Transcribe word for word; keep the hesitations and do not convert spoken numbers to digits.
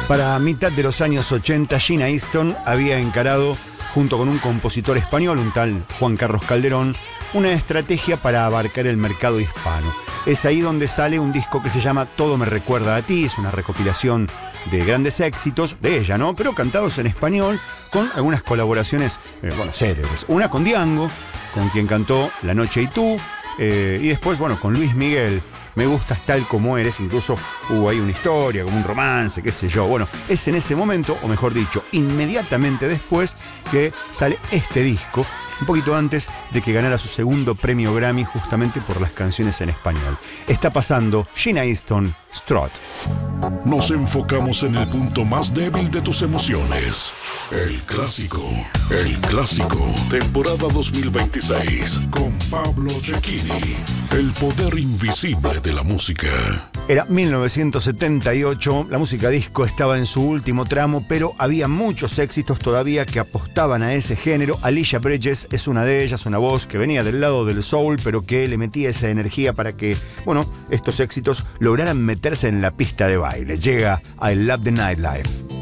Para mitad de los años ochenta, Gina Easton había encarado, junto con un compositor español, un tal Juan Carlos Calderón, una estrategia para abarcar el mercado hispano. Es ahí donde sale un disco que se llama Todo me recuerda a ti, es una recopilación de grandes éxitos de ella, ¿no? Pero cantados en español, con algunas colaboraciones, eh, bueno, célebres. Una con Diango, con quien cantó La Noche y tú, eh, y después, bueno, con Luis Miguel, Me gustas tal como eres. Incluso hubo ahí una historia, como un romance, qué sé yo. Bueno, es en ese momento, o mejor dicho, inmediatamente después, que sale este disco, un poquito antes de que ganara su segundo premio Grammy, justamente por las canciones en español. Está pasando Gina Easton, Strut. Nos enfocamos en el punto más débil de tus emociones. El clásico, el clásico, temporada dos mil veintiséis, con Pablo Cecchini. El poder invisible de la música. Era mil novecientos setenta y ocho, la música disco estaba en su último tramo, pero había muchos éxitos todavía que apostaban a ese género. Alicia Bridges es una de ellas, una voz que venía del lado del soul, pero que le metía esa energía para que, bueno, estos éxitos lograran meterse en la pista de baile. Llega I Love the Nightlife.